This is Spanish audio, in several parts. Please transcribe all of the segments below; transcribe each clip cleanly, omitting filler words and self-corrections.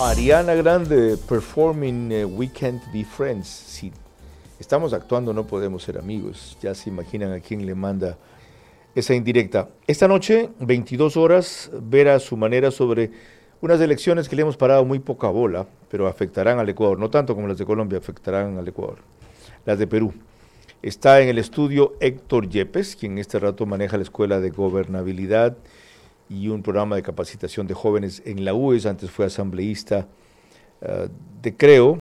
Ariana Grande, performing We Can't Be Friends. Si estamos actuando, no podemos ser amigos. Ya se imaginan a quién le manda esa indirecta. Esta noche, 22 horas, ver a su manera sobre unas elecciones que le hemos parado muy poca bola, pero afectarán al Ecuador. No tanto como las de Colombia, afectarán al Ecuador. Las de Perú. Está en el estudio Héctor Yepes, quien en este rato maneja la Escuela de Gobernabilidad y un programa de capacitación de jóvenes en la UES, antes fue asambleísta de Creo.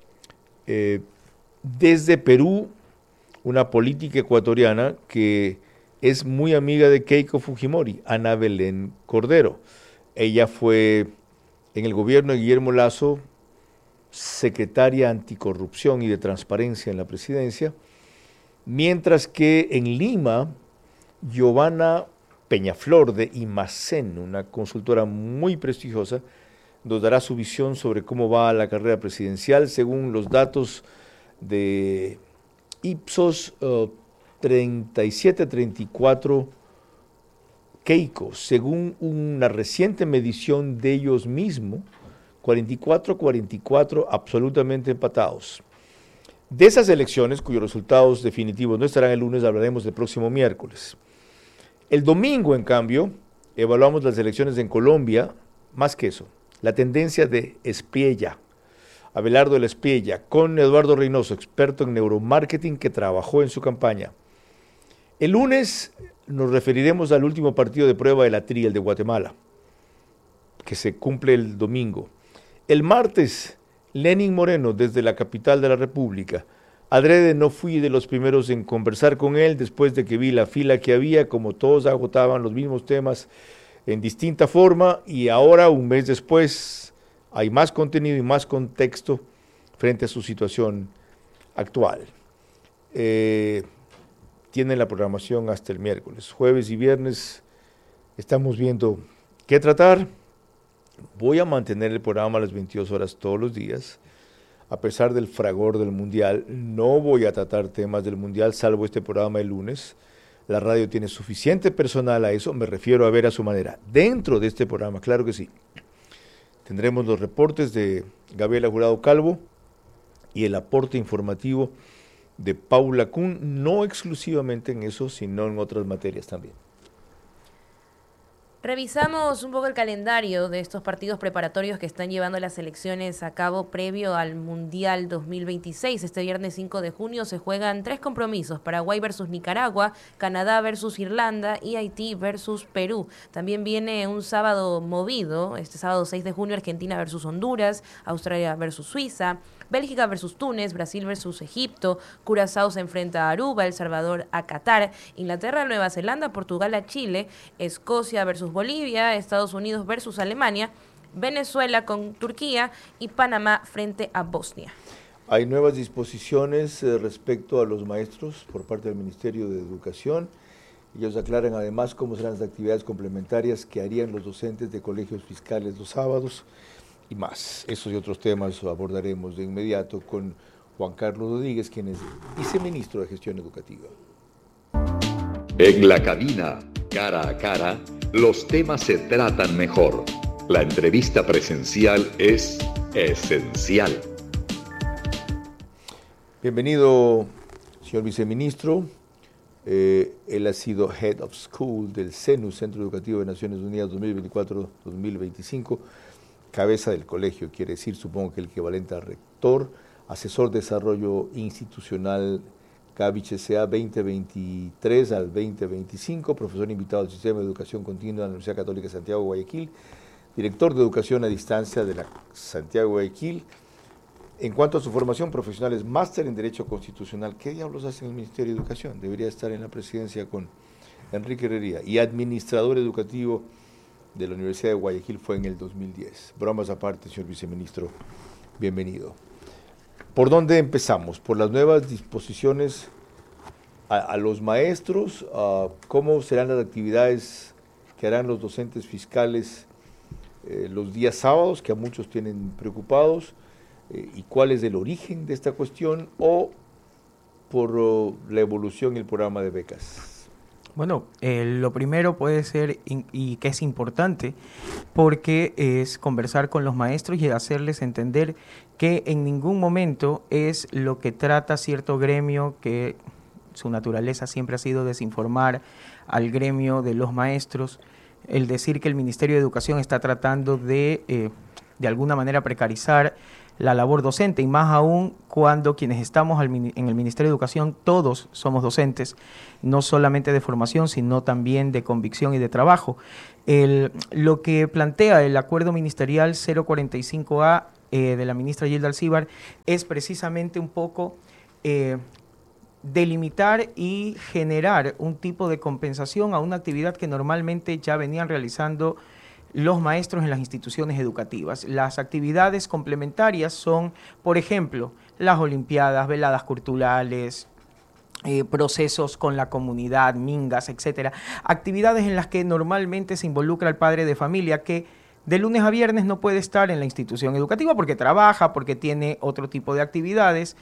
Desde Perú, una política ecuatoriana que es muy amiga de Keiko Fujimori, Ana Belén Cordero. Ella fue en el gobierno de Guillermo Lasso secretaria anticorrupción y de transparencia en la presidencia, mientras que en Lima, Giovanna Peñaflor de Imacén, una consultora muy prestigiosa, nos dará su visión sobre cómo va la carrera presidencial según los datos de Ipsos. 37-34 Keiko, según una reciente medición de ellos mismos, 44-44 absolutamente empatados. De esas elecciones, cuyos resultados definitivos no estarán el lunes, hablaremos el próximo miércoles. El domingo, en cambio, evaluamos las elecciones en Colombia, más que eso, la tendencia de Espriella, Abelardo de la Espriella, con Eduardo Reynoso, experto en neuromarketing que trabajó en su campaña. El lunes nos referiremos al último partido de prueba de la TRI, el de Guatemala, que se cumple el domingo. El martes, Lenín Moreno, desde la capital de la República. Adrede no fui de los primeros en conversar con él después de que vi la fila que había, como todos agotaban los mismos temas en distinta forma, y ahora, un mes después, hay más contenido y más contexto frente a su situación actual. Tienen la programación hasta el miércoles. Jueves y viernes estamos viendo qué tratar. Voy a mantener el programa a las 22 horas todos los días. A pesar del fragor del Mundial, no voy a tratar temas del Mundial, salvo este programa el lunes. La radio tiene suficiente personal a eso, me refiero a ver a su manera. Dentro de este programa, claro que sí. Tendremos los reportes de Gabriela Jurado Calvo y el aporte informativo de Paula Kuhn, no exclusivamente en eso, sino en otras materias también. Revisamos un poco el calendario de estos partidos preparatorios que están llevando las elecciones a cabo previo al Mundial 2026. Este viernes 5 de junio se juegan 3 compromisos: Paraguay versus Nicaragua, Canadá versus Irlanda y Haití versus Perú. También viene un sábado movido, este sábado 6 de junio, Argentina versus Honduras, Australia versus Suiza, Bélgica versus Túnez, Brasil versus Egipto, Curazao se enfrenta a Aruba, El Salvador a Qatar, Inglaterra, Nueva Zelanda, Portugal a Chile, Escocia versus Bolivia, Estados Unidos versus Alemania, Venezuela con Turquía y Panamá frente a Bosnia. Hay nuevas disposiciones respecto a los maestros por parte del Ministerio de Educación. Ellos aclaran además cómo serán las actividades complementarias que harían los docentes de colegios fiscales los sábados y más. Esos y otros temas abordaremos de inmediato con Juan Carlos Rodríguez, quien es viceministro de Gestión Educativa. En la cabina, cara a cara, los temas se tratan mejor. La entrevista presencial es esencial. Bienvenido, señor viceministro. Él ha sido Head of School del CENU, Centro Educativo de Naciones Unidas 2024-2025, cabeza del colegio, quiere decir, supongo que el equivalente a rector, asesor de desarrollo institucional CABICH S.A. 2023 al 2025, profesor invitado al Sistema de Educación Continua de la Universidad Católica de Santiago de Guayaquil, director de Educación a Distancia de la Santiago de Guayaquil. En cuanto a su formación profesional, es máster en Derecho Constitucional. ¿Qué diablos hace en el Ministerio de Educación? Debería estar en la presidencia con Enrique Herrería. Y administrador educativo de la Universidad de Guayaquil fue en el 2010. Bromas aparte, señor viceministro, bienvenido. ¿Por dónde empezamos? ¿Por las nuevas disposiciones a los maestros? ¿Cómo serán las actividades que harán los docentes fiscales los días sábados, que a muchos tienen preocupados? ¿Y cuál es el origen de esta cuestión? ¿O por la evolución y el programa de becas? Bueno, lo primero puede ser, y que es importante, porque es conversar con los maestros y hacerles entender que en ningún momento es lo que trata cierto gremio, que su naturaleza siempre ha sido desinformar al gremio de los maestros, el decir que el Ministerio de Educación está tratando de alguna manera precarizar la labor docente, y más aún cuando quienes estamos en el Ministerio de Educación todos somos docentes, no solamente de formación, sino también de convicción y de trabajo. Lo que plantea el acuerdo ministerial 045A de la ministra Gilda Alcíbar es precisamente un poco delimitar y generar un tipo de compensación a una actividad que normalmente ya venían realizando los maestros en las instituciones educativas. Las actividades complementarias son, por ejemplo, las olimpiadas, veladas culturales, procesos con la comunidad, mingas, etcétera. Actividades en las que normalmente se involucra el padre de familia que de lunes a viernes no puede estar en la institución educativa porque trabaja, porque tiene otro tipo de actividades,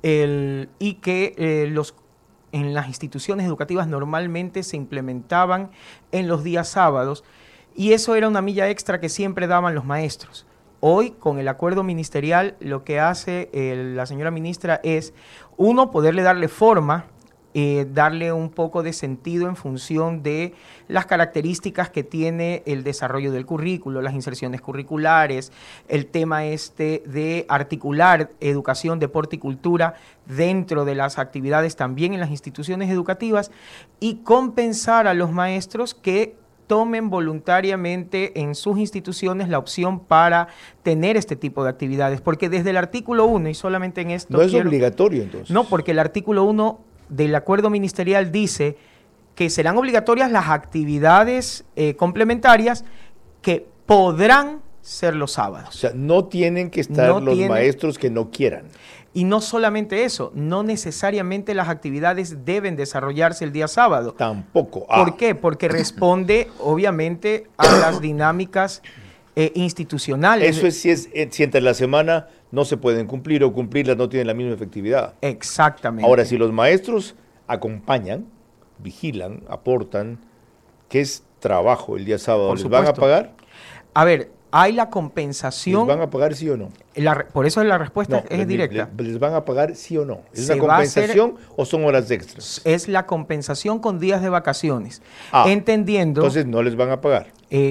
y que en las instituciones educativas normalmente se implementaban en los días sábados, y eso era una milla extra que siempre daban los maestros. Hoy, con el acuerdo ministerial, lo que hace la señora ministra es, uno, poderle darle forma, darle un poco de sentido en función de las características que tiene el desarrollo del currículo, las inserciones curriculares, el tema de articular educación, deporte y cultura dentro de las actividades también en las instituciones educativas, y compensar a los maestros que tomen voluntariamente en sus instituciones la opción para tener este tipo de actividades, porque desde el artículo 1, y solamente en esto... No es obligatorio, entonces. No, porque el artículo 1 del acuerdo ministerial dice que serán obligatorias las actividades complementarias que podrán ser los sábados. O sea, no tienen que estar maestros que no quieran. Y no solamente eso, no necesariamente las actividades deben desarrollarse el día sábado. Tampoco. ¿Por qué? Porque responde, obviamente, a las dinámicas institucionales. Eso es si entre la semana no se pueden cumplir o cumplirlas no tienen la misma efectividad. Exactamente. Ahora, si los maestros acompañan, vigilan, aportan, ¿qué es trabajo el día sábado? ¿Les van a pagar? A ver, hay la compensación. ¿Les van a pagar sí o no? Por eso la respuesta es directa. ¿Les van a pagar sí o no? ¿Es una compensación o son horas extras? Es la compensación con días de vacaciones. Entendiendo. Entonces no les van a pagar.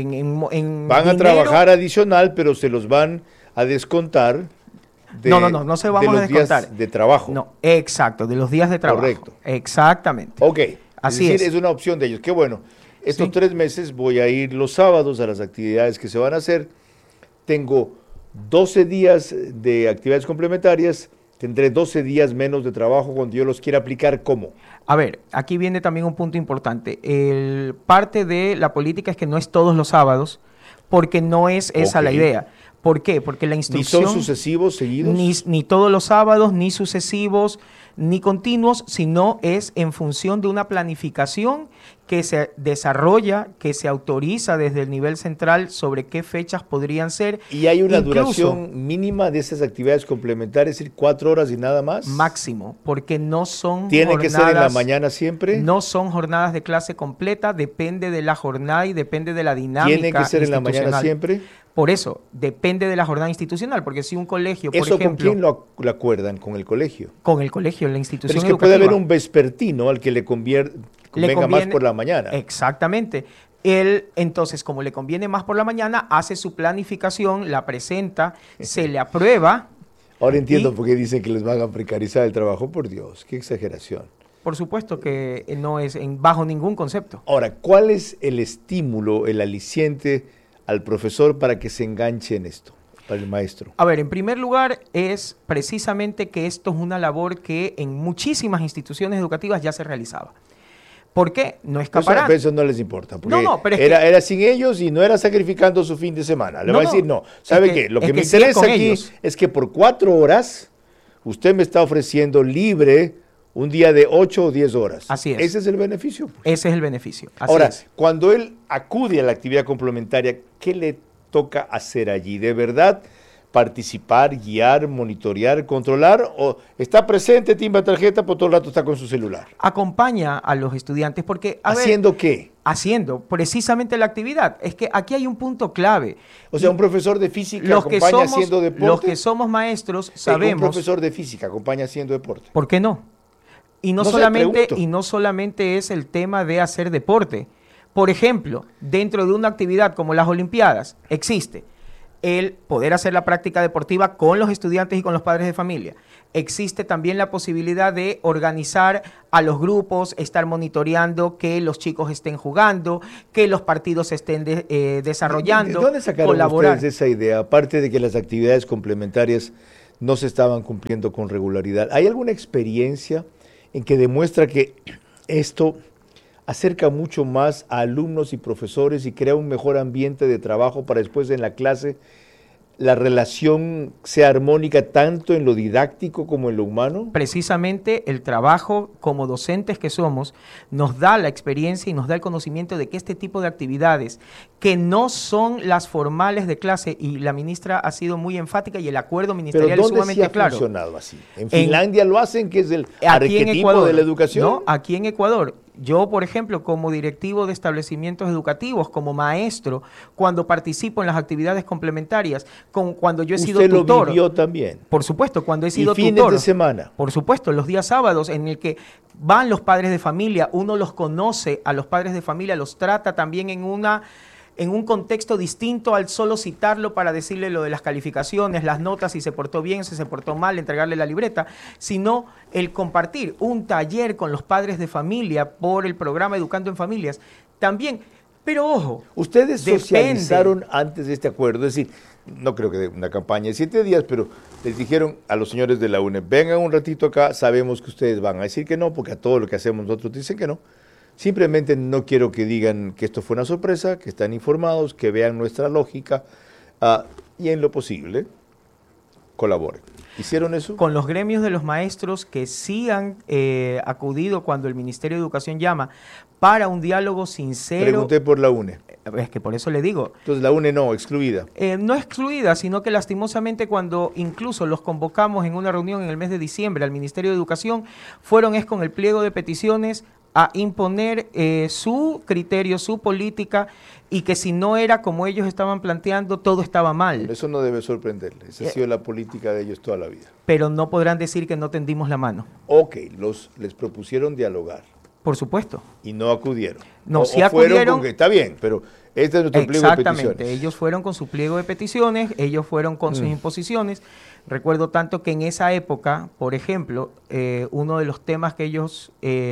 Van a trabajar adicional, pero se los van a descontar. No se vamos a descontar. Días de trabajo. No, exacto, de los días de trabajo. Correcto. Exactamente. Ok. Así es una opción de ellos. Qué bueno. Estos 3 meses voy a ir los sábados a las actividades que se van a hacer. Tengo 12 días de actividades complementarias, tendré 12 días menos de trabajo cuando yo los quiera aplicar. ¿Cómo? A ver, aquí viene también un punto importante. Parte de la política es que no es todos los sábados, porque no es esa la idea. ¿Por qué? Porque la instrucción... ¿Ni son sucesivos, seguidos? Ni todos los sábados, ni sucesivos, ni continuos, sino es en función de una planificación que se desarrolla, que se autoriza desde el nivel central sobre qué fechas podrían ser. ¿Y hay una duración mínima de esas actividades complementarias, es decir, 4 horas y nada más? Máximo, porque no son ¿Tiene que ser en la mañana siempre? No son jornadas de clase completa, depende de la jornada y depende de la dinámica. ¿Tiene que ser en la mañana siempre? Por eso, depende de la jornada institucional, porque si un colegio, por ejemplo... ¿Eso con quién lo acuerdan? ¿Con el colegio? Con el colegio, la institución educativa. Pero es que puede haber un vespertino al que le convenga más por la mañana. Exactamente. Él, entonces, como le conviene más por la mañana, hace su planificación, la presenta, se le aprueba. Ahora entiendo por qué dicen que les van a precarizar el trabajo. Por Dios, qué exageración. Por supuesto que no es bajo ningún concepto. Ahora, ¿cuál es el estímulo, el aliciente al profesor para que se enganche en esto, para el maestro? A ver, en primer lugar es precisamente que esto es una labor que en muchísimas instituciones educativas ya se realizaba. ¿Por qué? No escaparán. Eso no les importa, porque era sin ellos y no era sacrificando su fin de semana. Le va a decir, no, ¿sabe qué? Lo que me interesa aquí es que por 4 horas usted me está ofreciendo libre un día de 8 o 10 horas. Así es. Ese es el beneficio. Pues. Ese es el beneficio. Ahora, cuando él acude a la actividad complementaria, ¿qué le toca hacer allí? ¿De verdad participar, guiar, monitorear, controlar, o está presente, timba tarjeta, por todo el rato está con su celular? Acompaña a los estudiantes porque... ¿Haciendo qué? Haciendo precisamente la actividad. Es que aquí hay un punto clave. O sea, un profesor de física acompaña haciendo deporte. Los que somos maestros sabemos... Un profesor de física acompaña haciendo deporte. ¿Por qué no? Y no solamente es el tema de hacer deporte. Por ejemplo, dentro de una actividad como las Olimpiadas, existe el poder hacer la práctica deportiva con los estudiantes y con los padres de familia. Existe también la posibilidad de organizar a los grupos, estar monitoreando que los chicos estén jugando, que los partidos se estén desarrollando. ¿De dónde sacaron ustedes esa idea? Aparte de que las actividades complementarias no se estaban cumpliendo con regularidad, ¿hay alguna experiencia en que demuestra que esto acerca mucho más a alumnos y profesores y crea un mejor ambiente de trabajo para después en la clase la relación sea armónica tanto en lo didáctico como en lo humano? Precisamente el trabajo como docentes que somos nos da la experiencia y nos da el conocimiento de que este tipo de actividades que no son las formales de clase, y la ministra ha sido muy enfática y el acuerdo ministerial es sumamente claro. ¿Pero dónde sí ha funcionado así? ¿En Finlandia lo hacen, que es el arquetipo de la educación? No, aquí en Ecuador. Yo, por ejemplo, como directivo de establecimientos educativos, como maestro, cuando participo en las actividades complementarias, cuando yo he sido tutor. ¿Usted lo vivió también? Por supuesto, cuando he sido tutor. ¿Y fines de semana? Por supuesto, los días sábados en el que van los padres de familia, uno los conoce a los padres de familia, los trata también en un contexto distinto al solo citarlo para decirle lo de las calificaciones, las notas, si se portó bien, si se portó mal, entregarle la libreta, sino el compartir un taller con los padres de familia por el programa Educando en Familias. También, pero ojo, ustedes socializaron antes de este acuerdo, es decir, no creo que de una campaña de 7 días, pero les dijeron a los señores de la UNED, vengan un ratito acá, sabemos que ustedes van a decir que no, porque a todo lo que hacemos nosotros dicen que no. Simplemente no quiero que digan que esto fue una sorpresa, que están informados, que vean nuestra lógica y en lo posible colaboren. ¿Hicieron eso? Con los gremios de los maestros que sí han acudido cuando el Ministerio de Educación llama para un diálogo sincero. Pregunté por la UNE. Es que por eso le digo. Entonces la UNE no, excluida. No excluida, sino que lastimosamente cuando incluso los convocamos en una reunión en el mes de diciembre al Ministerio de Educación, fueron con el pliego de peticiones a imponer su criterio, su política, y que si no era como ellos estaban planteando, todo estaba mal. Pero eso no debe sorprenderle, esa ha sido la política de ellos toda la vida. Pero no podrán decir que no tendimos la mano. Ok, les propusieron dialogar. Por supuesto. Y no acudieron. No, sí acudieron. Está bien, pero este es nuestro pliego de peticiones. Exactamente, ellos fueron con su pliego de peticiones, ellos fueron con sus imposiciones. Recuerdo tanto que en esa época, por ejemplo, uno de los temas que ellos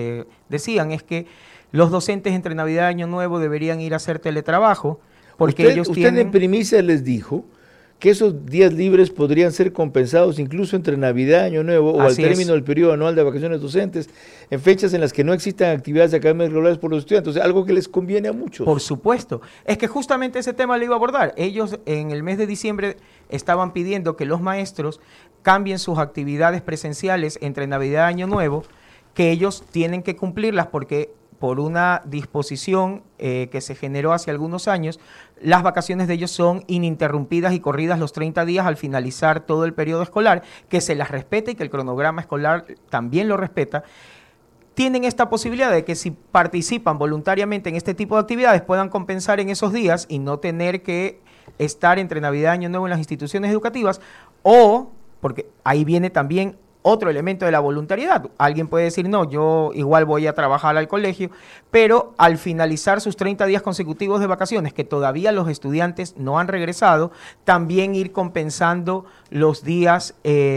decían es que los docentes entre Navidad y Año Nuevo deberían ir a hacer teletrabajo, porque usted en primicia les dijo que esos días libres podrían ser compensados incluso entre Navidad y Año Nuevo o al término del periodo anual de vacaciones docentes, en fechas en las que no existan actividades académicas regulares por los estudiantes, o sea, algo que les conviene a muchos. Por supuesto. Es que justamente ese tema le iba a abordar. Ellos en el mes de diciembre estaban pidiendo que los maestros cambien sus actividades presenciales entre Navidad y Año Nuevo, que ellos tienen que cumplirlas porque por una disposición que se generó hace algunos años, las vacaciones de ellos son ininterrumpidas y corridas los 30 días al finalizar todo el periodo escolar, que se las respeta y que el cronograma escolar también lo respeta. Tienen esta posibilidad de que si participan voluntariamente en este tipo de actividades puedan compensar en esos días y no tener que estar entre Navidad y Año Nuevo en las instituciones educativas, o, porque ahí viene también otro elemento de la voluntariedad. Alguien puede decir, no, yo igual voy a trabajar al colegio, pero al finalizar sus 30 días consecutivos de vacaciones, que todavía los estudiantes no han regresado, también ir compensando los días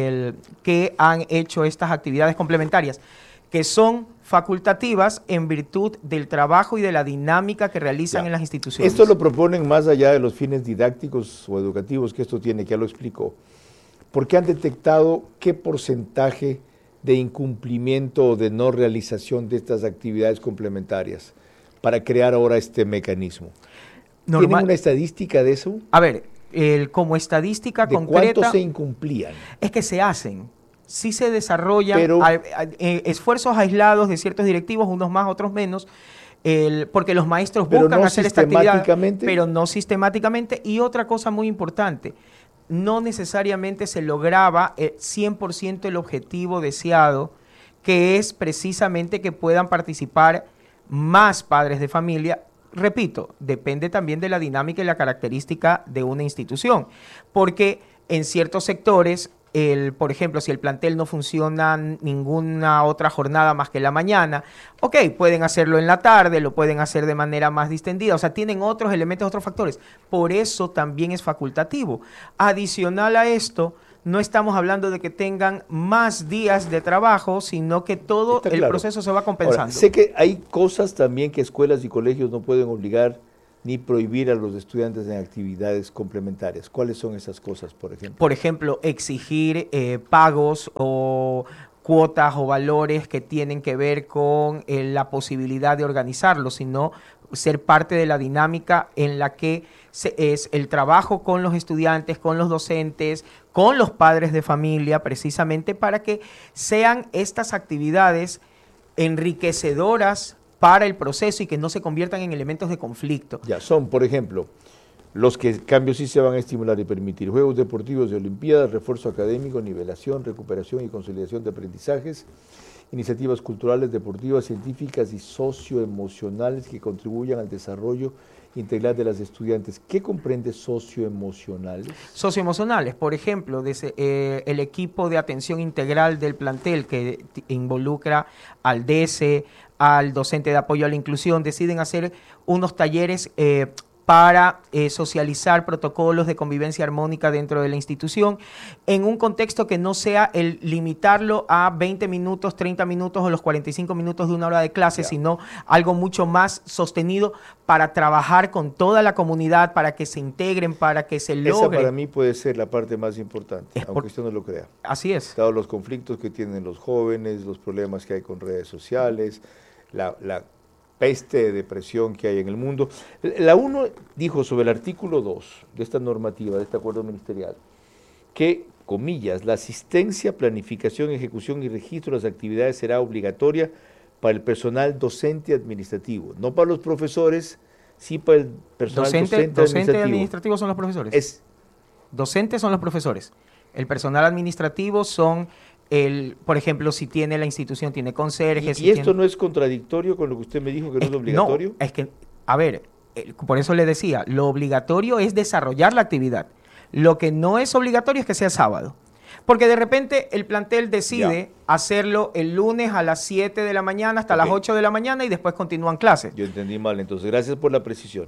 que han hecho estas actividades complementarias, que son facultativas en virtud del trabajo y de la dinámica que realizan en las instituciones. Esto lo proponen más allá de los fines didácticos o educativos que esto tiene, que ya lo explicó. Porque han detectado qué porcentaje de incumplimiento o de no realización de estas actividades complementarias para crear ahora este mecanismo. ¿Tienen una estadística de eso? A ver, como estadística concreta... ¿De cuánto se incumplían? Es que se hacen. Sí se desarrollan esfuerzos aislados de ciertos directivos, unos más, otros menos, porque los maestros buscan hacer esta actividad, pero no sistemáticamente. Y otra cosa muy importante, no necesariamente se lograba 100% el objetivo deseado, que es precisamente que puedan participar más padres de familia. Repito, depende también de la dinámica y la característica de una institución, porque en ciertos sectores, por ejemplo, si el plantel no funciona ninguna otra jornada más que la mañana, ok, pueden hacerlo en la tarde, lo pueden hacer de manera más distendida, o sea, tienen otros elementos, otros factores. Por eso también es facultativo. Adicional a esto, no estamos hablando de que tengan más días de trabajo, sino que todo el proceso se va compensando. Ahora, sé que hay cosas también que escuelas y colegios no pueden obligar ni prohibir a los estudiantes en actividades complementarias. ¿Cuáles son esas cosas, por ejemplo? Por ejemplo, exigir pagos o cuotas o valores que tienen que ver con la posibilidad de organizarlo, sino ser parte de la dinámica en la que es el trabajo con los estudiantes, con los docentes, con los padres de familia, precisamente para que sean estas actividades enriquecedoras para el proceso y que no se conviertan en elementos de conflicto. Ya, son, por ejemplo, los cambios sí se van a estimular y permitir: juegos deportivos y olimpiadas, refuerzo académico, nivelación, recuperación y consolidación de aprendizajes, iniciativas culturales, deportivas, científicas y socioemocionales que contribuyan al desarrollo integral de las estudiantes. ¿Qué comprende socioemocionales? Socioemocionales, por ejemplo, el equipo de atención integral del plantel que involucra al DC, al docente de apoyo a la inclusión, deciden hacer unos talleres para socializar protocolos de convivencia armónica dentro de la institución, en un contexto que no sea el limitarlo a 20 minutos, 30 minutos o los 45 minutos de una hora de clase, sino algo mucho más sostenido para trabajar con toda la comunidad, para que se integren, para que se logre. Esa para mí puede ser la parte más importante, aunque usted no lo crea. Así es. Dado los conflictos que tienen los jóvenes, los problemas que hay con redes sociales, la peste de depresión que hay en el mundo. La UNO dijo sobre el artículo 2 de esta normativa, de este acuerdo ministerial, que, comillas, la asistencia, planificación, ejecución y registro de las actividades será obligatoria para el personal docente administrativo, no para los profesores, sí para el personal docente administrativo son los profesores. Docentes son los profesores. El personal administrativo son por ejemplo, si tiene la institución, tiene conserjes. ¿Y esto no es contradictorio con lo que usted me dijo, que no es obligatorio? No, es que, a ver, por eso le decía, lo obligatorio es desarrollar la actividad. Lo que no es obligatorio es que sea sábado. Porque de repente el plantel decide hacerlo el lunes a las 7 de la mañana hasta las 8 de la mañana y después continúan clases. Yo entendí mal, entonces gracias por la precisión.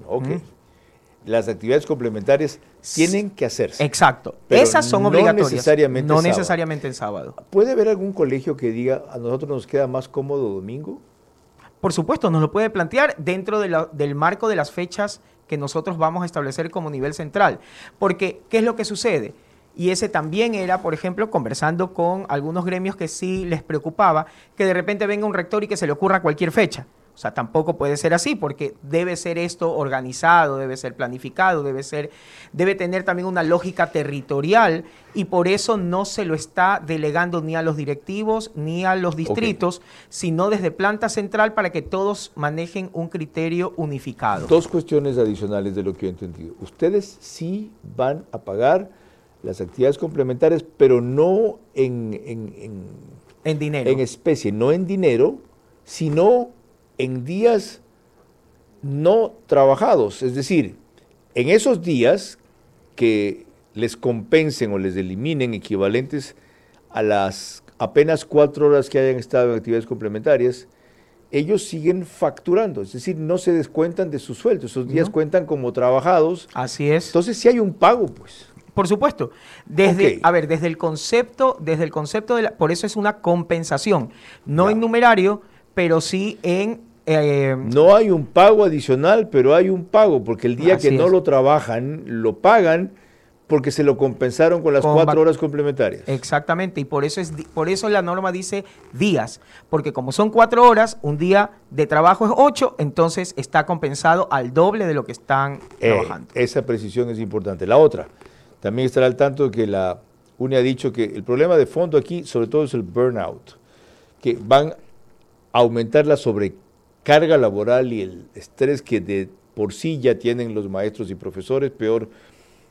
Las actividades complementarias tienen que hacerse. Exacto. Esas son obligatorias. No necesariamente en sábado. ¿Puede haber algún colegio que diga, a nosotros nos queda más cómodo domingo? Por supuesto, nos lo puede plantear dentro del marco de las fechas que nosotros vamos a establecer como nivel central. Porque, ¿qué es lo que sucede? Y ese también era, por ejemplo, conversando con algunos gremios que sí les preocupaba que de repente venga un rector y que se le ocurra cualquier fecha. O sea, tampoco puede ser así, porque debe ser esto organizado, debe ser planificado, debe tener también una lógica territorial, y por eso no se lo está delegando ni a los directivos ni a los distritos, sino desde planta central para que todos manejen un criterio unificado. Dos cuestiones adicionales de lo que he entendido. Ustedes sí van a pagar las actividades complementarias, pero no en dinero. En especie, no en dinero, sino en días no trabajados, es decir, en esos días que les compensen o les eliminen equivalentes a las apenas 4 horas que hayan estado en actividades complementarias, ellos siguen facturando, es decir, no se descuentan de su sueldo, esos días cuentan como trabajados. Así es. Entonces sí hay un pago, pues. Por supuesto. Desde el concepto por eso es una compensación, no en numerario, pero sí en... no hay un pago adicional, pero hay un pago, porque el día que no lo trabajan, lo pagan porque se lo compensaron con las 4 horas complementarias. Exactamente, y por eso la norma dice días, porque como son 4 horas, un día de trabajo es 8, entonces está compensado al doble de lo que están trabajando. Esa precisión es importante. La otra, también estará al tanto de que la UNE ha dicho que el problema de fondo aquí, sobre todo, es el burnout, que van a aumentar la sobrecarga laboral y el estrés que de por sí ya tienen los maestros y profesores, peor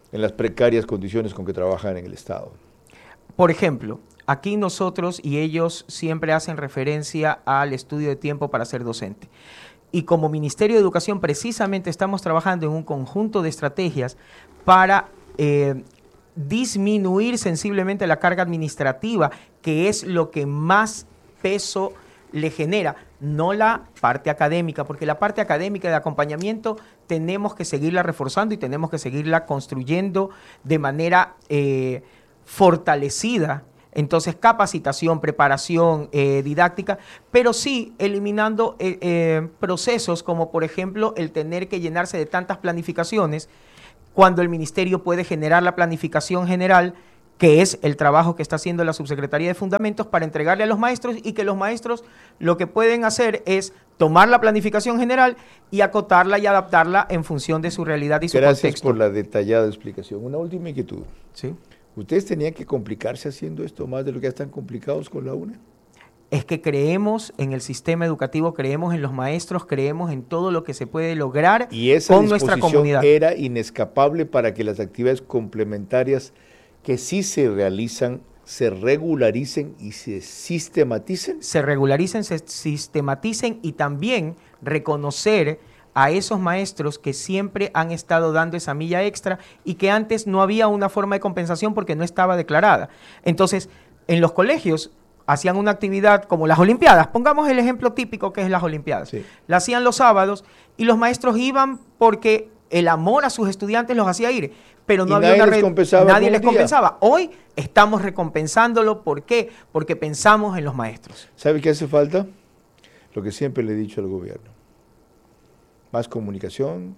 en las precarias condiciones con que trabajan en el Estado. Por ejemplo, aquí nosotros y ellos siempre hacen referencia al estudio de tiempo para ser docente. Y como Ministerio de Educación precisamente estamos trabajando en un conjunto de estrategias para disminuir sensiblemente la carga administrativa, que es lo que más peso le genera, no la parte académica, porque la parte académica de acompañamiento tenemos que seguirla reforzando y tenemos que seguirla construyendo de manera fortalecida. Entonces, capacitación, preparación didáctica, pero sí eliminando procesos como, por ejemplo, el tener que llenarse de tantas planificaciones cuando el ministerio puede generar la planificación general, que es el trabajo que está haciendo la Subsecretaría de Fundamentos para entregarle a los maestros, y que los maestros lo que pueden hacer es tomar la planificación general y acotarla y adaptarla en función de su realidad y su contexto. Gracias por la detallada explicación. Una última inquietud. ¿Sí? ¿Ustedes tenían que complicarse haciendo esto más de lo que ya están complicados con la UNE? Es que creemos en el sistema educativo, creemos en los maestros, creemos en todo lo que se puede lograr con nuestra comunidad. Era inescapable para que las actividades complementarias que sí se realizan se regularicen y se sistematicen. Se regularicen, se sistematicen, y también reconocer a esos maestros que siempre han estado dando esa milla extra y que antes no había una forma de compensación porque no estaba declarada. Entonces, en los colegios hacían una actividad como las Olimpiadas, pongamos el ejemplo típico que es las Olimpiadas, sí. La hacían los sábados y los maestros iban porque el amor a sus estudiantes los hacía ir, pero no había nadie les compensaba. Hoy estamos recompensándolo. ¿Por qué? Porque pensamos en los maestros. ¿Sabe qué hace falta? Lo que siempre le he dicho al gobierno. Más comunicación.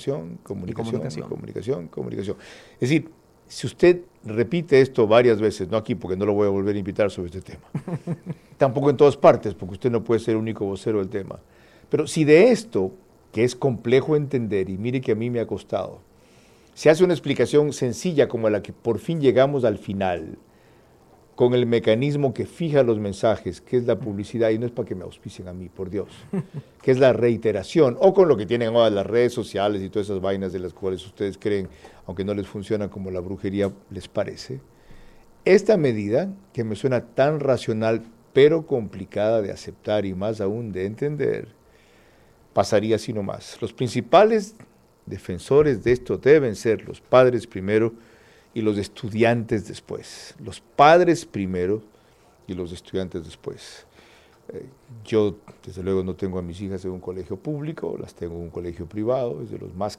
Es decir, si usted repite esto varias veces, no aquí porque no lo voy a volver a invitar sobre este tema, tampoco en todas partes porque usted no puede ser el único vocero del tema, pero si de esto, que es complejo entender, y mire que a mí me ha costado, se hace una explicación sencilla como la que por fin llegamos al final, con el mecanismo que fija los mensajes, que es la publicidad, y no es para que me auspicien a mí, por Dios, que es la reiteración, o con lo que tienen ahora las redes sociales y todas esas vainas de las cuales ustedes creen, aunque no les funciona como la brujería les parece. Esta medida, que me suena tan racional, pero complicada de aceptar y más aún de entender, pasaría así nomás. Los principales defensores de esto deben ser los padres primero y los estudiantes después. Los padres primero y los estudiantes después. Yo, desde luego, no tengo a mis hijas en un colegio público, las tengo en un colegio privado, es de los más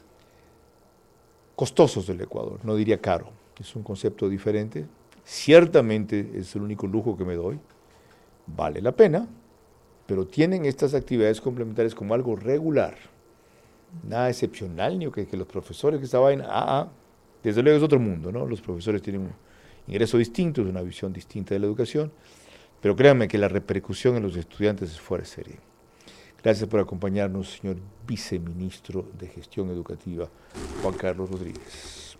costosos del Ecuador, no diría caro, es un concepto diferente. Ciertamente es el único lujo que me doy, vale la pena, pero tienen estas actividades complementarias como algo regular, nada excepcional, ni que los profesores que esta vaina, desde luego es otro mundo, ¿no? Los profesores tienen un ingreso distinto, es una visión distinta de la educación, pero créanme que la repercusión en los estudiantes es fuera de serie. Gracias por acompañarnos, señor Viceministro de Gestión Educativa, Juan Carlos Rodríguez.